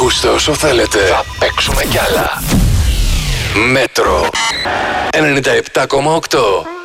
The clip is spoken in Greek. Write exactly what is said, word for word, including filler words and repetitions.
Ακούστε όσο θέλετε. Θα παίξουμε κι άλλα. Μέτρο ενενήντα επτά κόμμα οκτώ.